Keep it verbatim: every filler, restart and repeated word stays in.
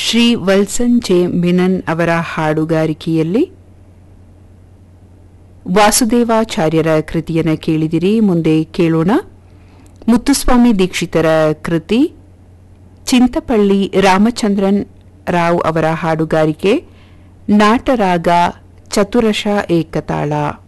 Shri Valsan J Menon ಅವರ ಹಾಡುಗಾರಿಕೆಯಲ್ಲಿ ವಾಸುದೇವಾಚಾರ್ಯರ ಕೃತಿಯನ್ನು ಕೇಳಿದಿರಿ. ಮುಂದೆ ಕೇಳೋಣ ಮುತ್ತುಸ್ವಾಮಿ ದೀಕ್ಷಿತರ ಕೃತಿ ಚಿಂತಪಳ್ಳಿ ರಾಮಚಂದ್ರನ್ ರಾವ್ ಅವರ ಹಾಡುಗಾರಿಕೆ ನಾಟರಾಗ ಚತುರಶ ಏಕತಾಳ.